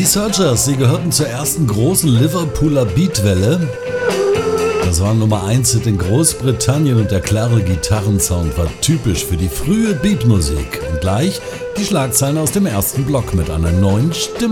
Die Searchers, sie gehörten zur ersten großen Liverpooler Beatwelle. Das war Nummer 1 Hit in Großbritannien und der klare Gitarrensound war typisch für die frühe Beatmusik. Und gleich die Schlagzeilen aus dem ersten Block mit einer neuen Stimme.